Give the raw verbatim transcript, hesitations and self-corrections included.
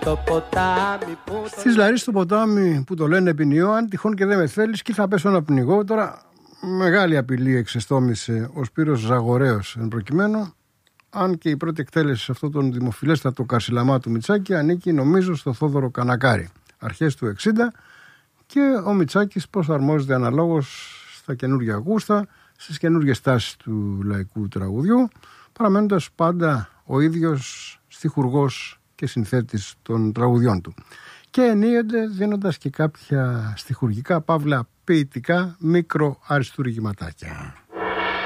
Το ποτάμι που Στις Λαρίσης το ποτάμι που το λένε ποινιό, αν τυχόν και δεν με θέλεις και θα πέσω να πνιγώ. Τώρα μεγάλη απειλή εξεστόμησε ο Σπύρος Ζαγορέος εν προκειμένου, αν και η πρώτη εκτέλεση σε αυτόν τον δημοφιλέστατο καρσιλαμά του Μητσάκη ανήκει νομίζω στο Θόδωρο Κανακάρη αρχές του εξήντα, και ο Μητσάκης προσαρμόζεται αναλόγως στα καινούργια γούστα, στις καινούργιες τάσεις του λαϊκού τραγουδιού, παραμένοντας πάντα ο ίδιος στιχουργός και συνθέτης των τραγουδιών του, και ενίοτε δίνοντας και κάποια στιχουργικά παύλα ποιητικά μικροαριστουργηματάκια.